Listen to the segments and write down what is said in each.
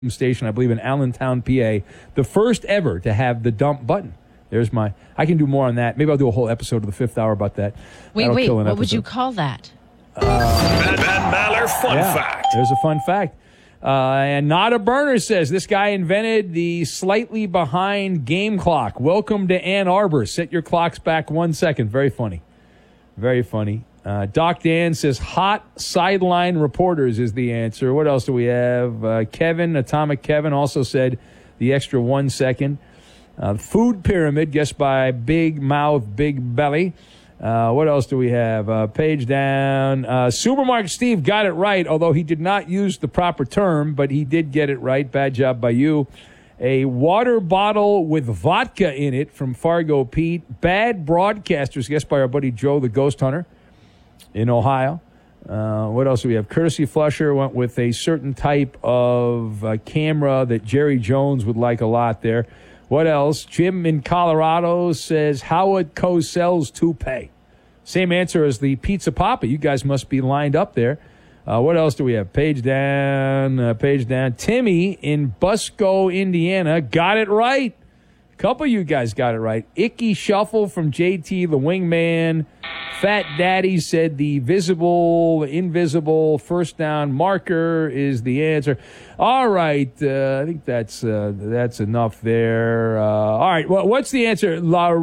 station, I believe in Allentown, PA, the first ever to have the dump button. There's my. I can do more on that. Maybe I'll do a whole episode of the Fifth Hour about that. Wait. What would you call that? Van Maller fun fact. There's a fun fact. And Not a Burner says this guy invented the slightly behind game clock. Welcome to Ann Arbor. Set your clocks back 1 second. Very funny. Very funny. Doc Dan says hot sideline reporters is the answer. What else do we have? Kevin, Atomic Kevin, also said the extra 1 second. Food pyramid, guessed by Big Mouth, Big Belly. What else do we have? Page down. Supermarket Steve got it right, although he did not use the proper term, but he did get it right. Bad job by you. A water bottle with vodka in it from Fargo Pete. Bad broadcasters, guessed by our buddy Joe, the Ghost Hunter in Ohio. What else do we have? Courtesy Flusher went with a certain type of camera that Jerry Jones would like a lot there. What else? Jim in Colorado says Howard Cosell's toupee. Same answer as the Pizza Papa. You guys must be lined up there. What else do we have? Page down. Timmy in Busco, Indiana, got it right. A couple of you guys got it right. Icky Shuffle from JT, the wingman. Fat Daddy said the invisible first down marker is the answer. All right, I think that's enough there. All right, well, what's the answer?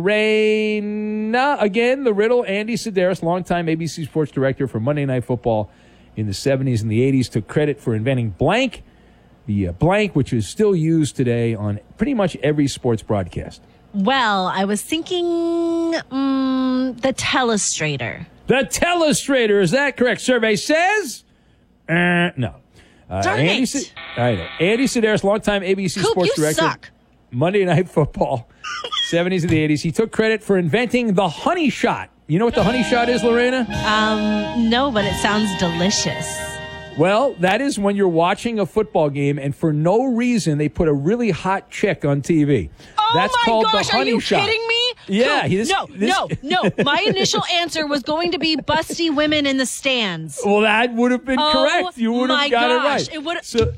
Lorena, again, the riddle. Andy Sedaris, longtime ABC sports director for Monday Night Football in the 70s and the 80s, took credit for inventing blank, the blank, which is still used today on pretty much every sports broadcast. Well, I was thinking the telestrator. The telestrator, is that correct? Survey says no. Darn it. I know. Andy Sedaris, longtime ABC Coop, sports you director. Suck. Monday Night Football, 70s and the 80s. He took credit for inventing the honey shot. You know what the honey shot is, Lorena? No, but it sounds delicious. Well, that is when you're watching a football game and for no reason they put a really hot chick on TV. Oh, that's my called gosh, the honey are you shot. kidding me? Yeah. No. My initial answer was going to be busty women in the stands. Well, that would have been correct. You would have got it right. It would. So,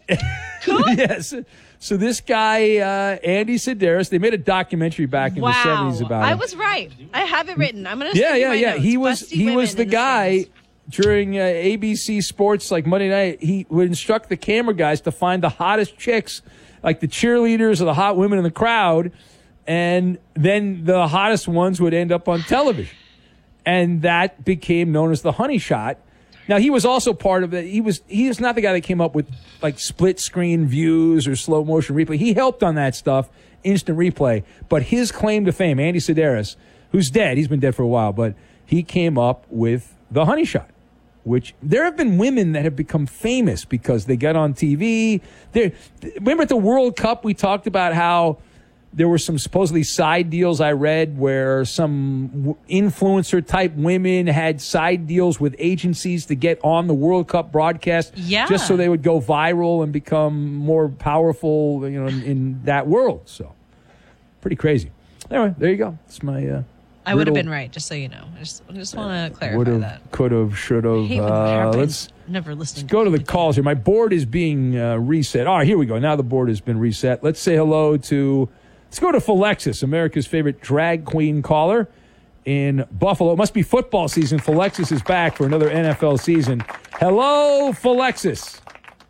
yes. So this guy, Andy Sedaris, they made a documentary back in the 70s about him. I was right. I have it written. I'm going to Yeah. notes. He was the guy stands. during ABC Sports, like Monday night. He would instruct the camera guys to find the hottest chicks, like the cheerleaders or the hot women in the crowd, and then the hottest ones would end up on television. And that became known as the honey shot. Now, he was also part of it. He is not the guy that came up with like split screen views or slow motion replay. He helped on that stuff, instant replay. But his claim to fame, Andy Sedaris, who's dead, he's been dead for a while, but he came up with the honey shot, which there have been women that have become famous because they got on TV. Remember at the World Cup, we talked about how there were some supposedly side deals I read where some influencer type women had side deals with agencies to get on the World Cup broadcast, just so they would go viral and become more powerful, in that world. So pretty crazy. Anyway, there you go. It's my I would have been right, just so you know. I just want to clarify that. Could have, should have. Let's never listen. Let's go to the calls here. My board is being reset. All right, here we go. Now the board has been reset. Let's say hello to. Let's go to Philexis, America's favorite drag queen caller in Buffalo. It must be football season. Philexis is back for another NFL season. Hello, Philexis.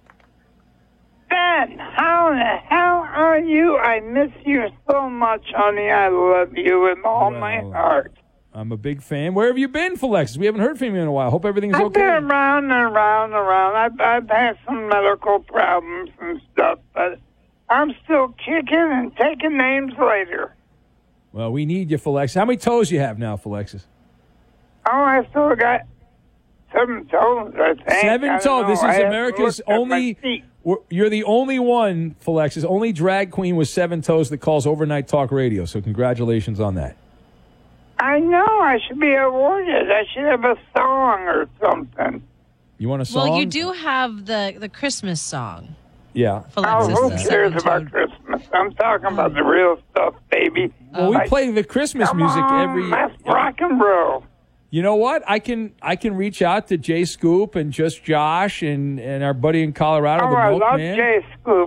Ben, how the hell are you? I miss you so much, honey. I love you with all my heart. I'm a big fan. Where have you been, Philexis? We haven't heard from you in a while. Hope everything's okay. I've been around and around and around. I've had some medical problems and stuff, but I'm still kicking and taking names later. Well, we need you, Philexis. How many toes you have now, Philexis? Oh, I still got 7 toes, I think. 7 toes. This is America's only. You're the only one, Philexis, only drag queen with 7 toes that calls overnight talk radio. So congratulations on that. I know. I should be awarded. I should have a song or something. You want a song? Well, you do have the Christmas song. Yeah. Oh, who cares about Christmas? I'm talking about the real stuff, baby. Well, we play the Christmas music every. That's rock and roll. You know what? I can reach out to Jay Scoop and Just Josh and our buddy in Colorado, Oh, the I love Milkman. Jay Scoop.